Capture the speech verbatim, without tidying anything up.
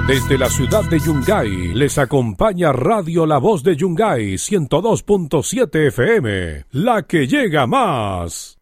Desde la ciudad de Yungay les acompaña Radio La Voz de Yungay ciento dos punto siete F M, la que llega más.